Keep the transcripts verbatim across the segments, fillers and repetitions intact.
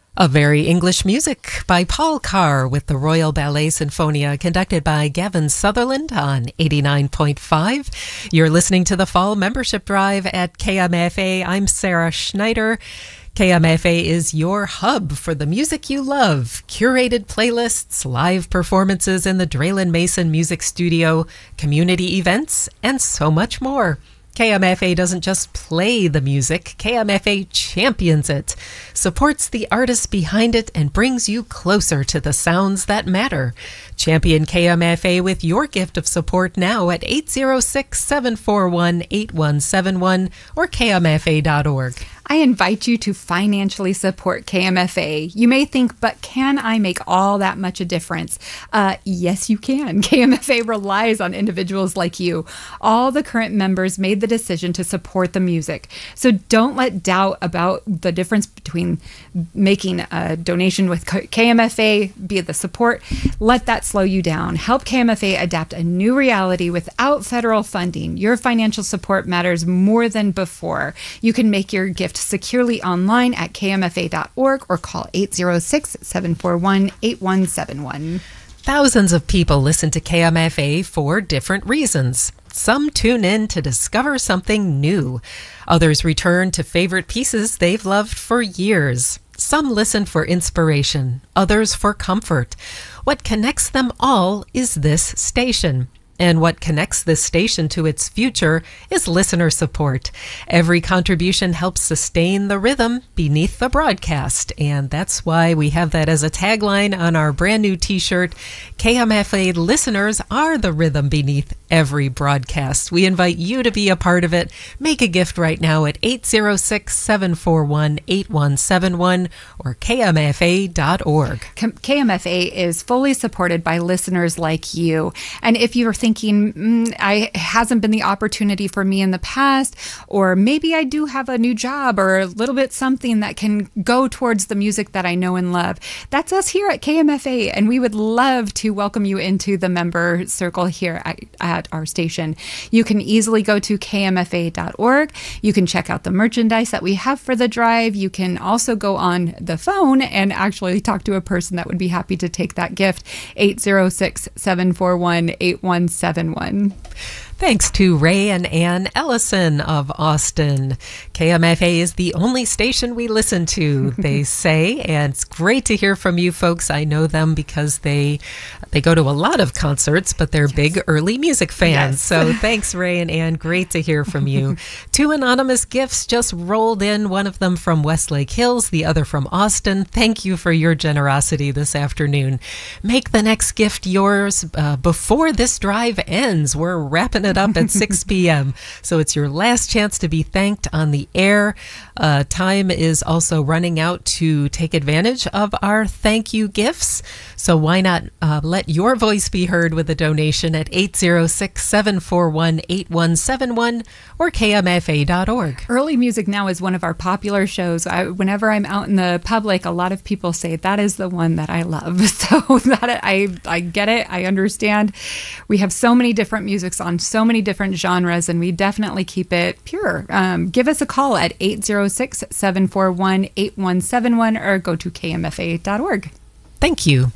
A Very English Music by Paul Carr with the Royal Ballet Sinfonia, conducted by Gavin Sutherland on eighty-nine point five. You're listening to the Fall Membership Drive at K M F A. I'm Sarah Schneider. K M F A is your hub for the music you love. Curated playlists, live performances in the Draylen Mason Music Studio, community events, and so much more. K M F A doesn't just play the music, K M F A champions it, supports the artists behind it, and brings you closer to the sounds that matter. Champion K M F A with your gift of support now at eight zero six, seven four one, eight one seven one or K M F A dot org. I invite you to financially support K M F A. You may think, but can I make all that much a difference? Uh, yes, you can. K M F A relies on individuals like you. All the current members made the decision to support the music. So don't let doubt about the difference between making a donation with K M F A be the support. Let that slow you down. Help K M F A adapt a new reality without federal funding. Your financial support matters more than before. You can make your gift securely online at K M F A dot org or call eight zero six, seven four one, eight one seven one. Thousands of people listen to K M F A for different reasons. Some tune in to discover something new. Others return to favorite pieces they've loved for years. Some listen for inspiration, others for comfort. What connects them all is this station. And what connects this station to its future is listener support. Every contribution helps sustain the rhythm beneath the broadcast. And that's why we have that as a tagline on our brand new t-shirt. K M F A listeners are the rhythm beneath every broadcast. We invite you to be a part of it. Make a gift right now at eight zero six, seven four one, eight one seven one or K M F A dot org. K M F A is fully supported by listeners like you. And if you're thinking, thinking, mm, I hasn't been the opportunity for me in the past, or maybe I do have a new job or a little bit something that can go towards the music that I know and love. That's us here at K M F A, and we would love to welcome you into the member circle here at, at our station. You can easily go to K M F A dot org. You can check out the merchandise that we have for the drive. You can also go on the phone and actually talk to a person that would be happy to take that gift. eight zero six, seven four one, eight one seven one. Thanks to Ray and Ann Ellison of Austin. K M F A is the only station we listen to, they say, and it's great to hear from you folks. I know them because they they go to a lot of concerts, but they're yes. big early music fans. Yes. So thanks, Ray and Ann. Great to hear from you. Two anonymous gifts just rolled in, one of them from Westlake Hills, the other from Austin. Thank you for your generosity this afternoon. Make the next gift yours uh, before this drive ends. We're wrapping it up at six p.m. So it's your last chance to be thanked on the air. Uh, time is also running out to take advantage of our thank you gifts. So why not uh, let your voice be heard with a donation at eight zero six, seven four one, eight one seven one or K M F A dot org. Early Music Now is one of our popular shows. I, whenever I'm out in the public, a lot of people say that is the one that I love. So that I, I get it. I understand. We have so many different musics on so many different genres, and we definitely keep it pure. Um, give us a call at eight zero six, seven four one, eight one seven one or go to K M F A dot org. Thank you.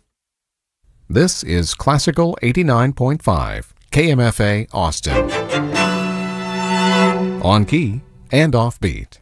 This is Classical eighty-nine point five, K M F A Austin. On key and offbeat.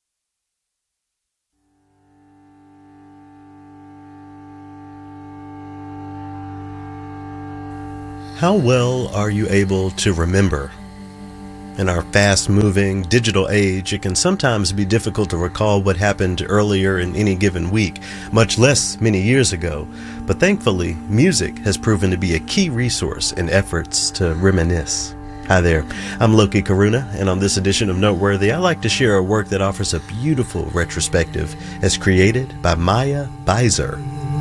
How well are you able to remember? In our fast-moving digital age, it can sometimes be difficult to recall what happened earlier in any given week, much less many years ago. But thankfully, music has proven to be a key resource in efforts to reminisce. Hi there, I'm Loki Karuna, and on this edition of Noteworthy, I like to share a work that offers a beautiful retrospective as created by Maya Beiser.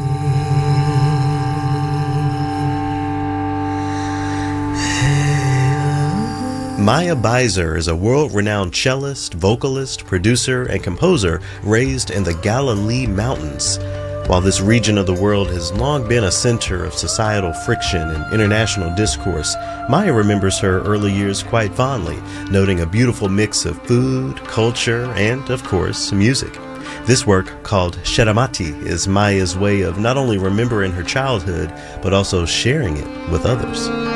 Maya Beiser is a world-renowned cellist, vocalist, producer, and composer raised in the Galilee Mountains. While this region of the world has long been a center of societal friction and international discourse, Maya remembers her early years quite fondly, noting a beautiful mix of food, culture, and, of course, music. This work, called Sheramati, is Maya's way of not only remembering her childhood, but also sharing it with others.